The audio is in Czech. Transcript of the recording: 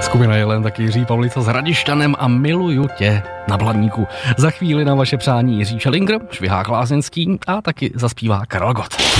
Skupina Jelen, taky Jiří Pavlica s Radišťanem a Miluju tě na Bladníku. Za chvíli na vaše přání Jiří Šelinger, Švihák Lázeňský a taky zaspívá Karel Gott.